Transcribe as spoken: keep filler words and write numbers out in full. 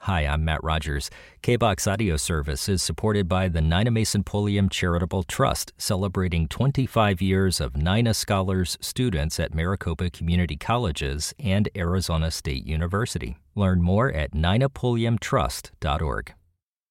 Hi, I'm Matt Rogers. K B O X Audio Service is supported by the Nina Mason Pulliam Charitable Trust, celebrating twenty-five years of Nina Scholars students at Maricopa Community Colleges and Arizona State University. Learn more at nina pulliam trust dot org.